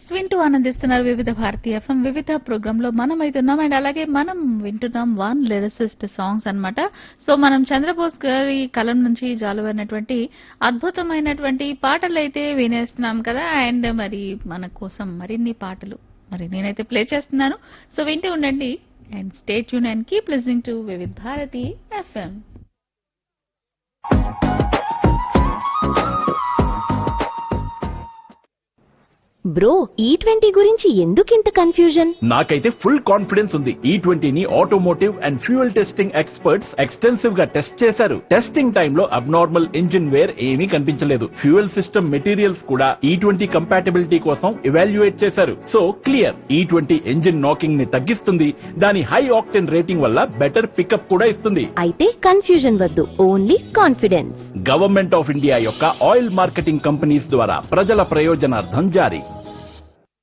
వింటూ ఆనందిస్తున్నారు వివిధ భారతీయ ఎఫ్ఎం వివిధ ప్రోగ్రామ్ లో మనం అవుతున్నాం. అండ్ అలాగే మనం వింటున్నాం వన్ లిరిసిస్ట్ సాంగ్స్ అన్నమాట. సో మనం చంద్రబోస్ గారి కలం నుంచి జాలువైనటువంటి అద్భుతమైనటువంటి పాటలు అయితే వినేస్తున్నాం కదా. అండ్ మరి మన కోసం మరిన్ని పాటలు మరి నేనైతే ప్లే చేస్తున్నాను. సో వింటూ ఉండండి and stay tune and keep listening to వివిధ భారతి ఎఫ్ఎం. బ్రో E20 గురించి ఎందుకింత కన్ఫ్యూజన్? నాకైతే ఫుల్ కాన్ఫిడెన్స్ ఉంది. E20ని automotive and fuel testing experts extensive గా టెస్ట్ చేశారు. టెస్టింగ్ టైమ్ లో అబ్నార్మల్ ఇంజిన్ వేర్ ఏమీ కనిపించలేదు. ఫ్యూయల్ సిస్టమ్ మెటీరియల్స్ కూడా E20 కంపాటబిలిటీ కోసం ఎవాల్యుయేట్ చేశారు. So clear, E20 engine knocking ని తగ్గిస్తుంది. దాని హై ఆక్టెన్ రేటింగ్ వల్ల బెటర్ పికప్ కూడా ఇస్తుంది. అయితే కన్ఫ్యూజన్ వద్దు, only confidence. Government of India యొక్క ఆయిల్ మార్కెటింగ్ కంపెనీస్ ద్వారా ప్రజల ప్రయోజనార్థం జారీ.